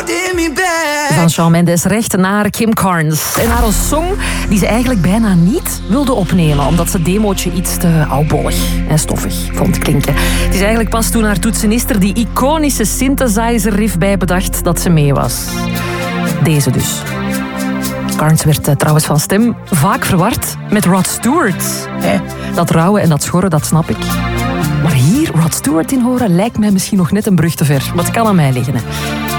Van Shawn Mendes recht naar Kim Carnes. En naar een song die ze eigenlijk bijna niet wilde opnemen, omdat ze demootje iets te oudbollig en stoffig vond klinken. Het is eigenlijk pas toen haar toetsenist er die iconische synthesizer riff bij bedacht dat ze mee was. Deze dus. Carnes werd trouwens van stem vaak verward met Rod Stewart. Dat rauwe en dat schorre, dat snap ik. Maar hier Rod Stewart in horen lijkt mij misschien nog net een brug te ver. Maar het kan aan mij liggen.